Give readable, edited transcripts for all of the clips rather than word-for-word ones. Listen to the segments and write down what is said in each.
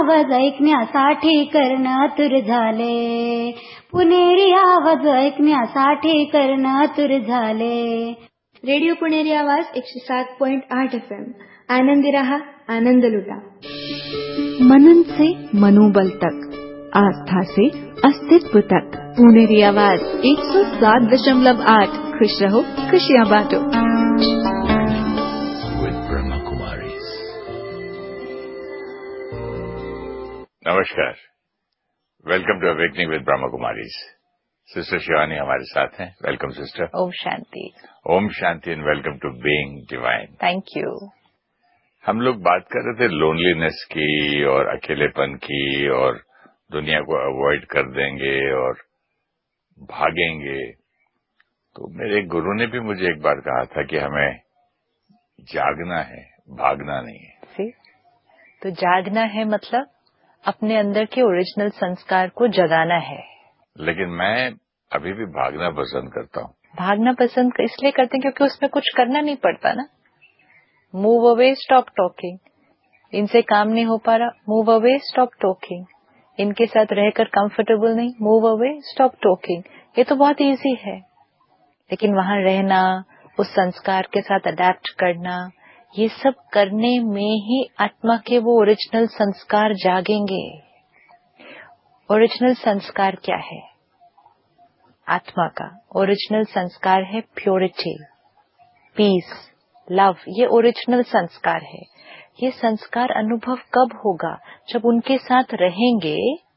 आवाज ऐकण्यासाठी कर्ण आतुर झाले, पुणेरी आवाज ऐकण्यासाठी कर्ण आतुर झाले. रेडिओ पुणेरी आवाज 107.8 FM. आनंदी रहा, आनंद लुटा. मनन से मनोबल तक, आस्था से अस्तित्व तक. पुणेरी आवाज 107.8. खुश रहो, खुशियाँ बांटो. नमस्कार, welcome to awakening with Brahma Kumaris. Sister Shivani हमारे साथ हैं. Welcome sister. Om Shanti. Om Shanti and welcome to being divine. Thank you. हम लोग बात कर रहे थे लोनलीनेस की और अकेलेपन की, और दुनिया को अवॉइड कर देंगे और भागेंगे. तो मेरे गुरु ने भी मुझे एक बार कहा था कि हमें जागना है, भागना नहीं है. तो जागना है मतलब अपने अंदर के ओरिजिनल संस्कार को जगाना है. लेकिन मैं अभी भी भागना पसंद करता हूँ. भागना पसंद इसलिए करते हैं क्योंकि उसमें कुछ करना नहीं पड़ता ना. Move away, stop talking. इनसे काम नहीं हो पा रहा, मूव अवे, स्टॉप टॉकिंग. इनके साथ रहकर कंफर्टेबल नहीं, मूव अवे, स्टॉप टॉकिंग. ये तो बहुत इजी है. लेकिन वहां रहना, उस संस्कार के साथ अडेप्ट करना, ये सब करने में ही आत्मा के वो ओरिजिनल संस्कार जागेंगे. ओरिजिनल संस्कार क्या है? आत्मा का ओरिजिनल संस्कार है प्योरिटी, पीस, लव. ये ओरिजिनल संस्कार है. ये संस्कार अनुभव कब होगा? जब उनके साथ रहेंगे,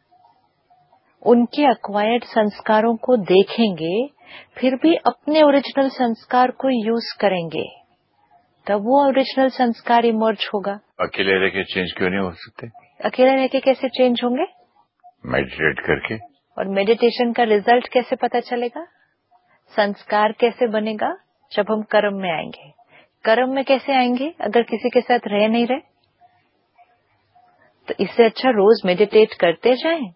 उनके एक्वायर्ड संस्कारों को देखेंगे, फिर भी अपने ओरिजिनल संस्कार को यूज करेंगे, तब वो ओरिजिनल संस्कार इमर्ज होगा. अकेले रह के चेंज क्यों नहीं हो सकते? अकेले रह के कैसे चेंज होंगे? मेडिटेट करके. और मेडिटेशन का रिजल्ट कैसे पता चलेगा? संस्कार कैसे बनेगा? जब हम कर्म में आएंगे. कर्म में कैसे आएंगे अगर किसी के साथ रह नहीं रहे? तो इससे अच्छा रोज मेडिटेट करते जाएं,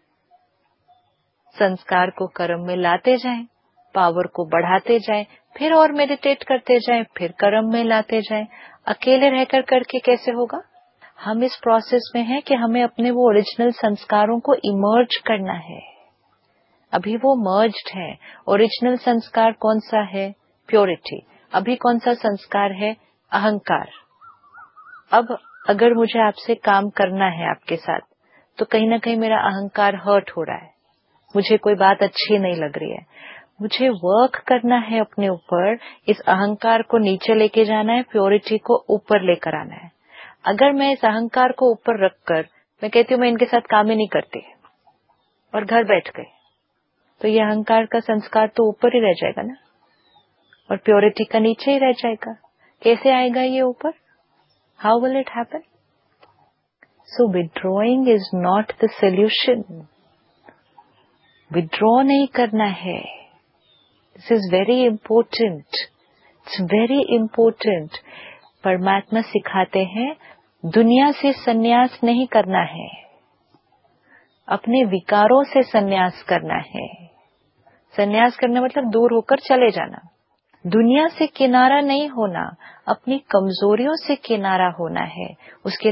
संस्कार को कर्म में लाते जाएं, पावर को बढ़ाते जाएं, फिर और मेडिटेट करते जाएं, फिर कर्म में लाते जाएं. अकेले रहकर करके कैसे होगा? हम इस प्रोसेस में हैं कि हमें अपने वो ओरिजिनल संस्कारों को इमर्ज करना है. अभी वो मर्ज्ड है. ओरिजिनल संस्कार कौन सा है? प्योरिटी. अभी कौन सा संस्कार है? अहंकार. अब अगर मुझे आपसे काम करना है आपके साथ, तो कहीं ना कहीं मेरा अहंकार हर्ट हो रहा है, मुझे कोई बात अच्छी नहीं लग रही है. मुझे वर्क करना है अपने ऊपर. इस अहंकार को नीचे लेके जाना है, प्योरिटी को ऊपर लेकर आना है. अगर मैं इस अहंकार को ऊपर रखकर मैं कहती हूँ मैं इनके साथ काम ही नहीं करती और घर बैठ गई, तो ये अहंकार का संस्कार तो ऊपर ही रह जाएगा ना, और प्योरिटी का नीचे ही रह जाएगा. कैसे आएगा ये ऊपर? How will it happen? So withdrawing is not the solution. Withdraw नहीं करना है. This is very important. It's very important. परमात्मा सिखाते हैं दुनिया से संन्यास नहीं करना है, अपने विकारों से संन्यास करना है. संन्यास करना मतलब दूर होकर चले जाना. दुनिया से किनारा नहीं होना, अपनी कमजोरियों से किनारा होना है. उसके